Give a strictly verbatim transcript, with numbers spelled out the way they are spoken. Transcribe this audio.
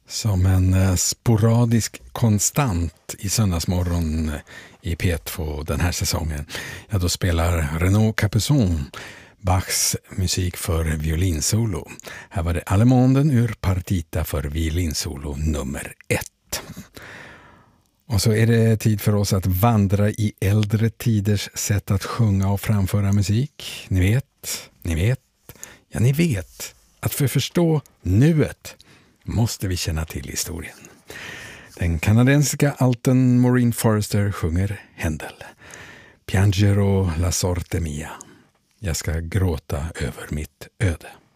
Som en eh, sporadisk konstant i söndagsmorgon i P två den här säsongen, ja då spelar Renaud Capuçon Bachs musik för violinsolo. Här var det Allemonden ur Partita för violinsolo nummer ett. Och så är det tid för oss att vandra i äldre tiders sätt att sjunga och framföra musik. Ni vet, ni vet, ja ni vet att för att förstå nuet måste vi känna till historien. Den kanadensiska alten Maureen Forrester sjunger Händel. Piangero la sorte mia. Jag ska gråta över mitt öde.